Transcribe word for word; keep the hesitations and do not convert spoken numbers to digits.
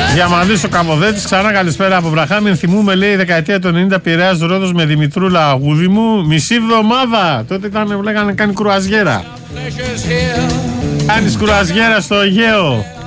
Διαμαντής ο Καμποδέτης, ξανά καλησπέρα από Βραχάμι. Θυμούμε, λέει, η δεκαετία του ενενήντα Πειραιάς Ρόδος με Δημητρούλα αγούδι μου. Μισή εβδομάδα. Τότε ήταν, λέγανε, κάνει κρουαζιέρα. Κάνεις κρουαζιέρα στο Αιγαίο.